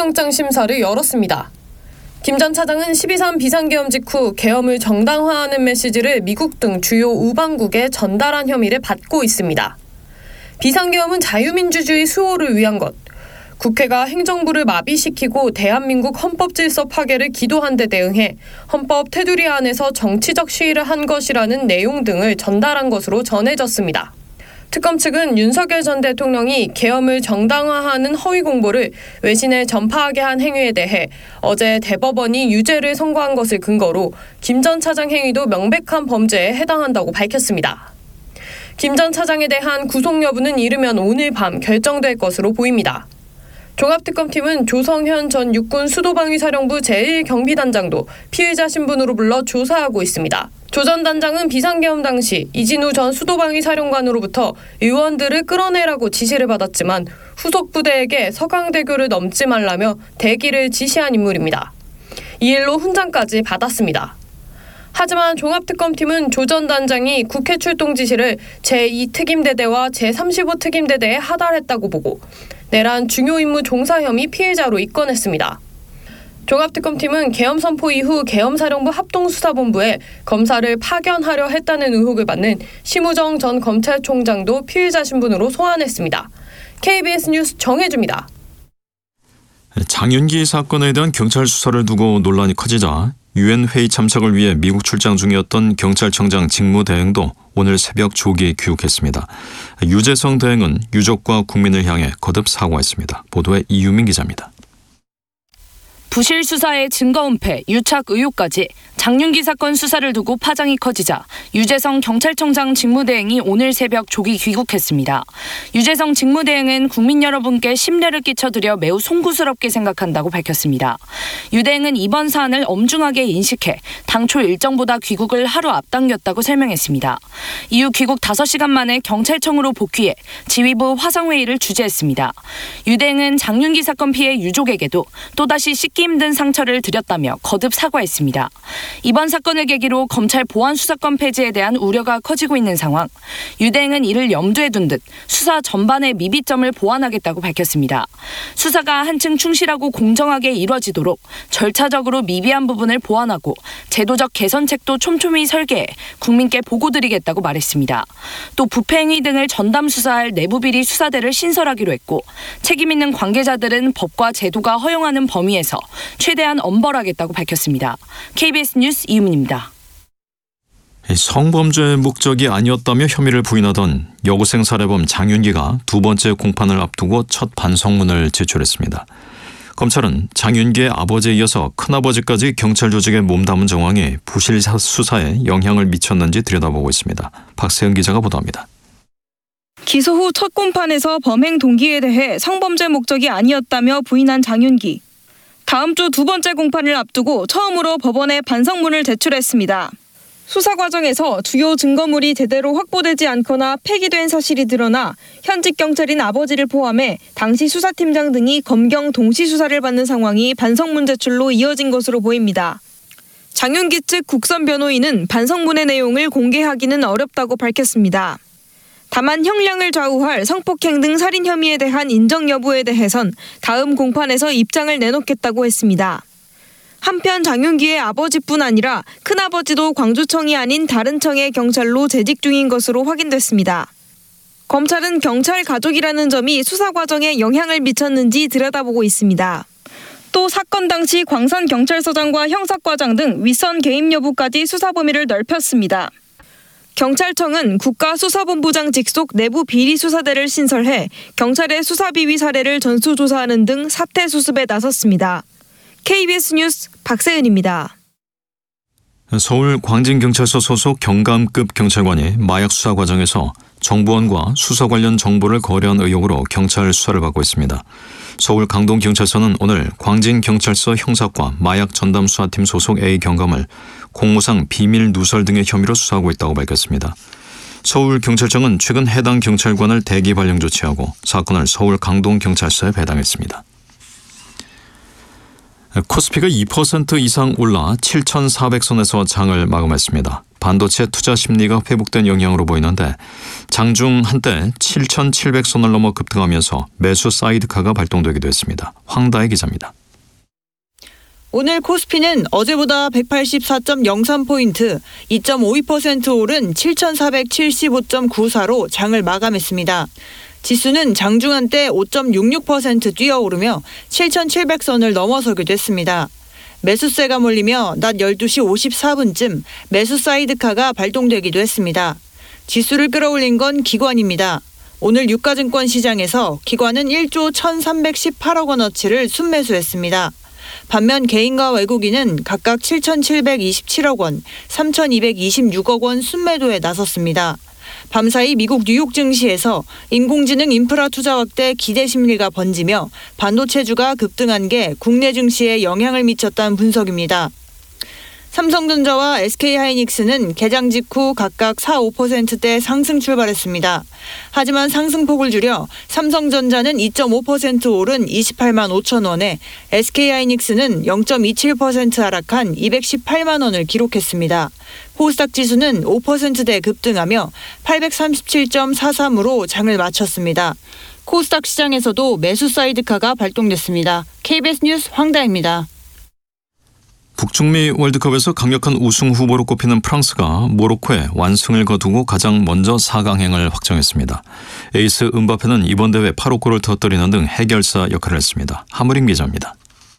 구속영장 심사를 열었습니다. 김 전 차장은 12.3 비상계엄 직후 계엄을 정당화하는 메시지를 미국 등 주요 우방국에 전달한 혐의를 받고 있습니다. 비상계엄은 자유민주주의 수호를 위한 것, 국회가 행정부를 마비시키고 대한민국 헌법질서 파괴를 기도한 데 대응해 헌법 테두리 안에서 정치적 시위를 한 것이라는 내용 등을 전달한 것으로 전해졌습니다. 특검 측은 윤석열 전 대통령이 계엄을 정당화하는 허위 공보를 외신에 전파하게 한 행위에 대해 어제 대법원이 유죄를 선고한 것을 근거로 김 전 차장 행위도 명백한 범죄에 해당한다고 밝혔습니다. 김 전 차장에 대한 구속 여부는 이르면 오늘 밤 결정될 것으로 보입니다. 종합특검팀은 조성현 전 육군 수도방위사령부 제1경비단장도 피의자 신분으로 불러 조사하고 있습니다. 조 전 단장은 비상계엄 당시 이진우 전 수도방위사령관으로부터 의원들을 끌어내라고 지시를 받았지만 후속 부대에게 서강대교를 넘지 말라며 대기를 지시한 인물입니다. 이 일로 훈장까지 받았습니다. 하지만 종합특검팀은 조 전 단장이 국회 출동 지시를 제2특임대대와 제35특임대대에 하달했다고 보고 내란 중요 임무 종사 혐의 피해자로 입건했습니다. 종합특검팀은 계엄 선포 이후 계엄사령부 합동수사본부에 검사를 파견하려 했다는 의혹을 받는 심우정 전 검찰총장도 피의자 신분으로 소환했습니다. KBS 뉴스 정혜주입니다. 장윤기 사건에 대한 경찰 수사를 두고 논란이 커지자 유엔 회의 참석을 위해 미국 출장 중이었던 경찰청장 직무대행도 오늘 새벽 조기 귀국했습니다. 유재성 대행은 유족과 국민을 향해 거듭 사과했습니다. 보도에 이유민 기자입니다. 부실 수사의 증거 은폐, 유착 의혹까지 장윤기 사건 수사를 두고 파장이 커지자 유재성 경찰청장 직무대행이 오늘 새벽 조기 귀국했습니다. 유재성 직무대행은 국민 여러분께 심려를 끼쳐드려 매우 송구스럽게 생각한다고 밝혔습니다. 유 대행은 이번 사안을 엄중하게 인식해 당초 일정보다 귀국을 하루 앞당겼다고 설명했습니다. 이후 귀국 5시간 만에 경찰청으로 복귀해 지휘부 화상회의를 주재했습니다. 유 대행은 장윤기 사건 피해 유족에게도 또다시 씻기 힘든 상처를 드렸다며 거듭 사과했습니다. 이번 사건을 계기로 검찰 보안 수사권 폐지에 대한 우려가 커지고 있는 상황, 유 대행은 이를 염두에 둔 듯 수사 전반의 미비점을 보완하겠다고 밝혔습니다. 수사가 한층 충실하고 공정하게 이뤄지도록 절차적으로 미비한 부분을 보완하고 제도적 개선책도 촘촘히 설계해 국민께 보고드리겠다고 말했습니다. 또 부패 행위 등을 전담 수사할 내부비리 수사대를 신설하기로 했고 책임 있는 관계자들은 법과 제도가 허용하는 범위에서 최대한 엄벌하겠다고 밝혔습니다. KBS 뉴스 이유민입니다. 성범죄의 목적이 아니었다며 혐의를 부인하던 여고생 살해범 장윤기가 두 번째 공판을 앞두고 첫 반성문을 제출했습니다. 검찰은 장윤기의 아버지에 이어서 큰아버지까지 경찰 조직에 몸담은 정황이 부실 수사에 영향을 미쳤는지 들여다보고 있습니다. 박세은 기자가 보도합니다. 기소 후 첫 공판에서 범행 동기에 대해 성범죄 목적이 아니었다며 부인한 장윤기. 다음 주 두 번째 공판을 앞두고 처음으로 법원에 반성문을 제출했습니다. 수사 과정에서 주요 증거물이 제대로 확보되지 않거나 폐기된 사실이 드러나 현직 경찰인 아버지를 포함해 당시 수사팀장 등이 검경 동시 수사를 받는 상황이 반성문 제출로 이어진 것으로 보입니다. 장윤기 측 국선 변호인은 반성문의 내용을 공개하기는 어렵다고 밝혔습니다. 다만 형량을 좌우할 성폭행 등 살인 혐의에 대한 인정 여부에 대해선 다음 공판에서 입장을 내놓겠다고 했습니다. 한편 장윤기의 아버지뿐 아니라 큰아버지도 광주청이 아닌 다른 청의 경찰로 재직 중인 것으로 확인됐습니다. 검찰은 경찰 가족이라는 점이 수사 과정에 영향을 미쳤는지 들여다보고 있습니다. 또 사건 당시 광산경찰서장과 형사과장 등 윗선 개입 여부까지 수사 범위를 넓혔습니다. 경찰청은 국가수사본부장 직속 내부 비리수사대를 신설해 경찰의 수사비위 사례를 전수조사하는 등 사태 수습에 나섰습니다. KBS 뉴스 박세은입니다. 서울 광진경찰서 소속 경감급 경찰관이 마약 수사 과정에서 정보원과 수사 관련 정보를 거래한 의혹으로 경찰 수사를 받고 있습니다. 서울 강동경찰서는 오늘 광진경찰서 형사과 마약 전담수사팀 소속 A 경감을 공무상 비밀 누설 등의 혐의로 수사하고 있다고 밝혔습니다. 서울경찰청은 최근 해당 경찰관을 대기 발령 조치하고 사건을 서울 강동경찰서에 배당했습니다. 코스피가 2% 이상 올라 7,400선에서 장을 마감했습니다. 반도체 투자 심리가 회복된 영향으로 보이는데 장중 한때 7,700선을 넘어 급등하면서 매수 사이드카가 발동되기도 했습니다. 황다혜 기자입니다. 오늘 코스피는 어제보다 184.03포인트, 2.52% 오른 7,475.94로 장을 마감했습니다. 지수는 장중 한때 5.66% 뛰어오르며 7,700선을 넘어서기도 했습니다. 매수세가 몰리며 낮 12시 54분쯤 매수 사이드카가 발동되기도 했습니다. 지수를 끌어올린 건 기관입니다. 오늘 유가증권 시장에서 기관은 1조 1,318억 원어치를 순매수했습니다. 반면 개인과 외국인은 각각 7,727억 원, 3,226억 원 순매도에 나섰습니다. 밤사이 미국 뉴욕 증시에서 인공지능 인프라 투자 확대 기대 심리가 번지며 반도체주가 급등한 게 국내 증시에 영향을 미쳤다는 분석입니다. 삼성전자와 SK하이닉스는 개장 직후 각각 4, 5%대 상승 출발했습니다. 하지만 상승폭을 줄여 삼성전자는 2.5% 오른 28만 5천 원에 SK하이닉스는 0.27% 하락한 218만 원을 기록했습니다. 코스닥 지수는 5%대 급등하며 837.43으로 장을 마쳤습니다. 코스닥 시장에서도 매수 사이드카가 발동됐습니다. KBS 뉴스 황다혜입니다. 북중미 월드컵에서 강력한 우승 후보로 꼽히는 프랑스가 모로코에 완승을 거두고 가장 먼저 4강행을 확정했습니다. 에이스 음바페는 이번 대회 8호 골을 터뜨리는 등 해결사 역할을 했습니다. 하무림 기자입니다.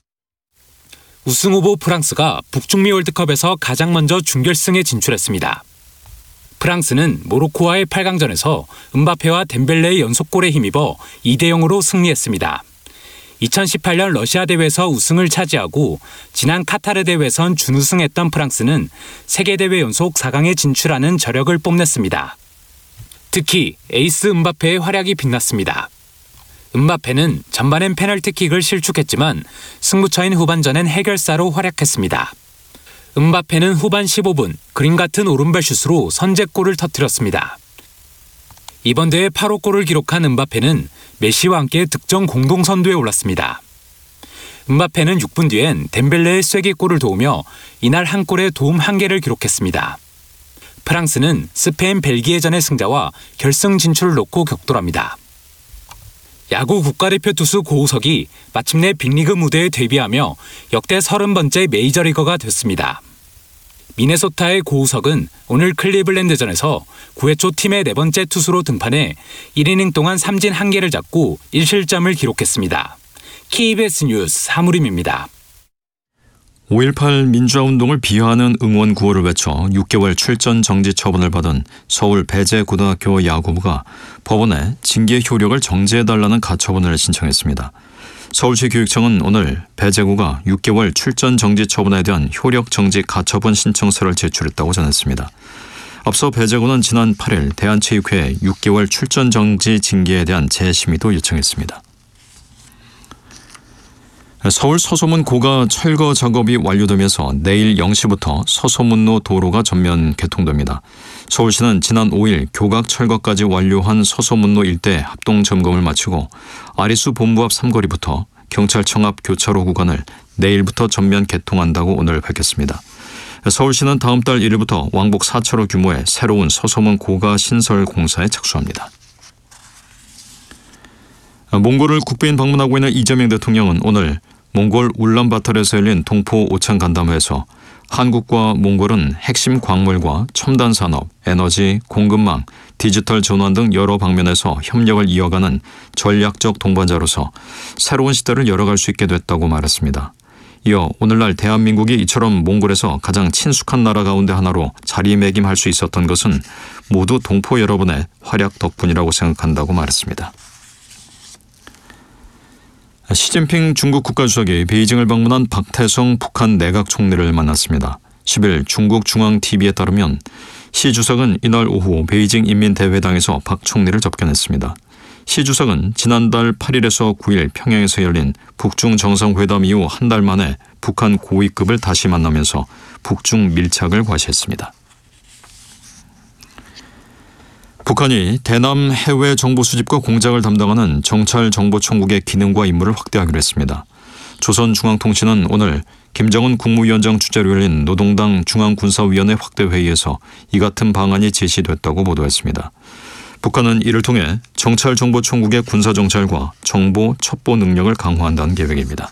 우승 후보 프랑스가 북중미 월드컵에서 가장 먼저 준결승에 진출했습니다. 프랑스는 모로코와의 8강전에서 음바페와 덴벨레의 연속골에 힘입어 2대0으로 승리했습니다. 2018년 러시아 대회에서 우승을 차지하고 지난 카타르 대회에선 준우승했던 프랑스는 세계대회 연속 4강에 진출하는 저력을 뽐냈습니다. 특히 에이스 음바페의 활약이 빛났습니다. 음바페는 전반엔 페널티킥을 실축했지만 승부처인 후반전엔 해결사로 활약했습니다. 음바페는 후반 15분 그림 같은 오른발 슛으로 선제골을 터뜨렸습니다. 이번 대회 8호 골을 기록한 음바페는 메시와 함께 득점 공동 선두에 올랐습니다. 음바페는 6분 뒤엔 덴벨레의 쐐기골을 도우며 이날 한 골에 도움 1개를 기록했습니다. 프랑스는 스페인 벨기에전의 승자와 결승 진출을 놓고 격돌합니다. 야구 국가대표 투수 고우석이 마침내 빅리그 무대에 데뷔하며 역대 30번째 메이저리거가 됐습니다. 미네소타의 고우석은 오늘 클리블랜드전에서 9회 초 팀의 4번째 투수로 등판해 1이닝 동안 삼진 1개를 잡고 1실점을 기록했습니다. KBS 뉴스 하무림입니다. 5.18 민주화운동을 비하하는 응원 구호를 외쳐 6개월 출전 정지 처분을 받은 서울 배재고등학교 야구부가 법원에 징계 효력을 정지해달라는 가처분을 신청했습니다. 서울시 교육청은 오늘 배재구가 6개월 출전 정지 처분에 대한 효력 정지 가처분 신청서를 제출했다고 전했습니다. 앞서 배재구는 지난 8일 대한체육회에 6개월 출전 정지 징계에 대한 재심의도 요청했습니다. 서울 서소문 고가 철거 작업이 완료되면서 내일 0시부터 서소문로 도로가 전면 개통됩니다. 서울시는 지난 5일 교각 철거까지 완료한 서소문로 일대 합동 점검을 마치고 아리수 본부 앞 삼거리부터 경찰청 앞 교차로 구간을 내일부터 전면 개통한다고 오늘 밝혔습니다. 서울시는 다음 달 1일부터 왕복 4차로 규모의 새로운 서소문 고가 신설 공사에 착수합니다. 몽골을 국빈 방문하고 있는 이재명 대통령은 오늘 몽골 울란바토르에서 열린 동포 오찬 간담회에서 한국과 몽골은 핵심 광물과 첨단 산업, 에너지, 공급망, 디지털 전환 등 여러 방면에서 협력을 이어가는 전략적 동반자로서 새로운 시대를 열어갈 수 있게 됐다고 말했습니다. 이어 오늘날 대한민국이 이처럼 몽골에서 가장 친숙한 나라 가운데 하나로 자리매김할 수 있었던 것은 모두 동포 여러분의 활약 덕분이라고 생각한다고 말했습니다. 시진핑 중국 국가주석이 베이징을 방문한 박태성 북한 내각 총리를 만났습니다. 10일 중국 중앙TV에 따르면 시 주석은 이날 오후 베이징 인민대회당에서 박 총리를 접견했습니다. 시 주석은 지난달 8일에서 9일 평양에서 열린 북중 정상회담 이후 한 달 만에 북한 고위급을 다시 만나면서 북중 밀착을 과시했습니다. 북한이 대남 해외 정보 수집과 공작을 담당하는 정찰정보총국의 기능과 임무를 확대하기로 했습니다. 조선중앙통신은 오늘 김정은 국무위원장 주재로 열린 노동당 중앙군사위원회 확대회의에서 이 같은 방안이 제시됐다고 보도했습니다. 북한은 이를 통해 정찰정보총국의 군사정찰과 정보 첩보 능력을 강화한다는 계획입니다.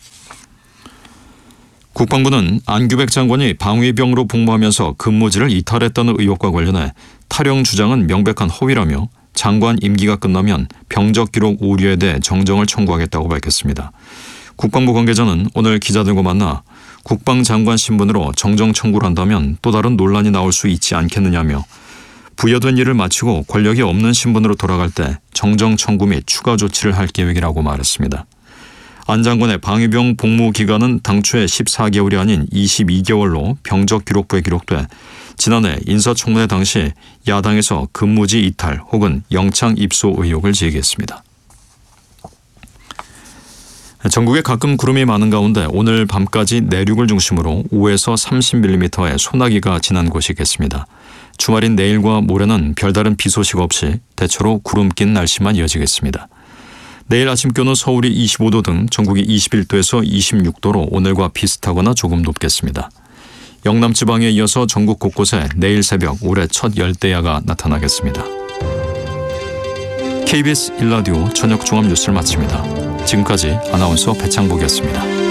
국방부는 안규백 장관이 방위병으로 복무하면서 근무지를 이탈했다는 의혹과 관련해 탈영 주장은 명백한 허위라며 장관 임기가 끝나면 병적 기록 오류에 대해 정정을 청구하겠다고 밝혔습니다. 국방부 관계자는 오늘 기자들과 만나 국방장관 신분으로 정정 청구를 한다면 또 다른 논란이 나올 수 있지 않겠느냐며 부여된 일을 마치고 권력이 없는 신분으로 돌아갈 때 정정 청구 및 추가 조치를 할 계획이라고 말했습니다. 안 장관의 방위병 복무 기간은 당초에 14개월이 아닌 22개월로 병적 기록부에 기록돼 지난해 인사청문회 당시 야당에서 근무지 이탈 혹은 영창 입소 의혹을 제기했습니다. 전국에 가끔 구름이 많은 가운데 오늘 밤까지 내륙을 중심으로 5에서 30mm의 소나기가 지난 곳이겠습니다. 주말인 내일과 모레는 별다른 비 소식 없이 대체로 구름 낀 날씨만 이어지겠습니다. 내일 아침 기온은 서울이 25도 등 전국이 21도에서 26도로 오늘과 비슷하거나 조금 높겠습니다. 영남 지방에 이어서 전국 곳곳에 내일 새벽 올해 첫 열대야가 나타나겠습니다. KBS 1라디오 저녁 종합 뉴스를 마칩니다. 지금까지 아나운서 배창복이었습니다.